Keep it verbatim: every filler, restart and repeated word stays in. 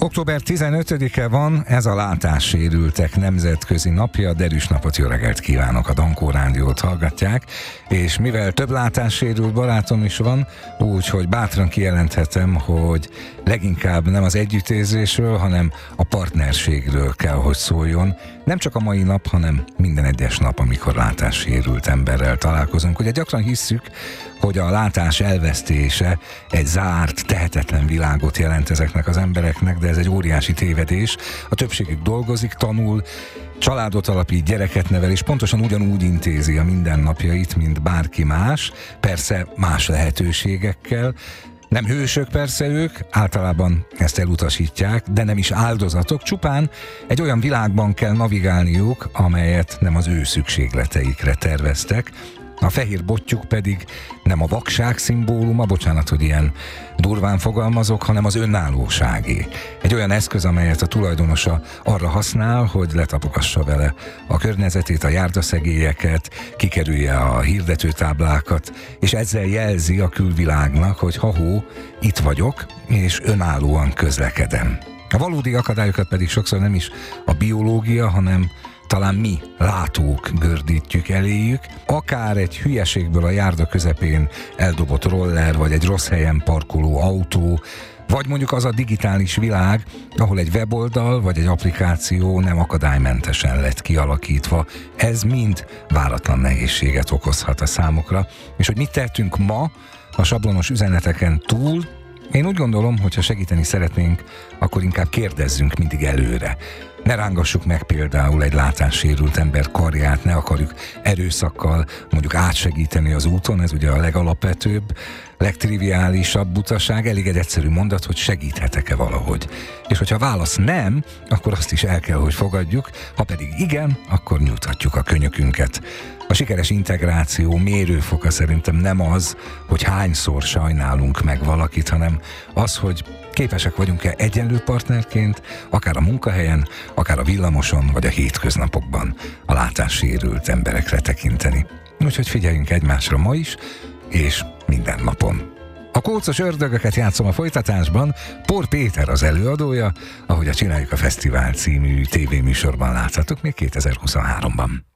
október tizenötödike van, ez a látássérültek nemzetközi napja. Derűs napot, jó reggelt kívánok, a Dankó Rádiót hallgatják, és mivel több látássérült barátom is van, úgyhogy bátran kijelenthetem, hogy leginkább nem az együttérzésről, hanem a partnerségről kell, hogy szóljon. Nem csak a mai nap, hanem minden egyes nap, amikor látássérült emberrel találkozunk. Ugye gyakran hisszük, hogy a látás elvesztése egy zárt, tehetetlen világot jelent ezeknek az embereknek, de ez egy óriási tévedés. A többségük dolgozik, tanul, családot alapít, gyereket nevel, és pontosan ugyanúgy intézi a mindennapjait, mint bárki más, persze más lehetőségekkel. Nem hősök persze ők, általában ezt elutasítják, de nem is áldozatok, csupán egy olyan világban kell navigálniuk, amelyet nem az ő szükségleteikre terveztek. A fehér bottyuk pedig nem a vakság szimbóluma, bocsánat, hogy ilyen durván fogalmazok, hanem az önállóságé. Egy olyan eszköz, amelyet a tulajdonosa arra használ, hogy letapogassa vele a környezetét, a járdaszegélyeket, kikerülje a hirdetőtáblákat, és ezzel jelzi a külvilágnak, hogy ha-hó, itt vagyok, és önállóan közlekedem. A valódi akadályokat pedig sokszor nem is a biológia, hanem talán mi, látók gördítjük eléjük, akár egy hülyeségből a járda közepén eldobott roller, vagy egy rossz helyen parkoló autó, vagy mondjuk az a digitális világ, ahol egy weboldal vagy egy applikáció nem akadálymentesen lett kialakítva. Ez mind váratlan nehézséget okozhat a számokra. És hogy mit tehetünk ma a sablonos üzeneteken túl, én úgy gondolom, hogy ha segíteni szeretnénk, akkor inkább kérdezzünk mindig előre. Ne rángassuk meg például egy látássérült ember karját, ne akarjuk erőszakkal mondjuk átsegíteni az úton, ez ugye a legalapvetőbb, legtriviálisabb butaság, elég egy egyszerű mondat, hogy segíthetek-e valahogy. És hogyha a válasz nem, akkor azt is el kell, hogy fogadjuk, ha pedig igen, akkor nyújthatjuk a könyökünket. A sikeres integráció mérőfoka szerintem nem az, hogy hányszor sajnálunk meg valakit, hanem az, hogy képesek vagyunk-e egyenlő partnerként, akár a munkahelyen, akár a villamoson, vagy a hétköznapokban a látássérült emberekre tekinteni. Úgyhogy figyeljünk egymásra ma is, és minden napon. A Kócos ördögöket játszom a folytatásban, Por Péter az előadója, ahogy a Csináljuk a Fesztivál című tévéműsorban láthatok még kétezer-huszonháromban.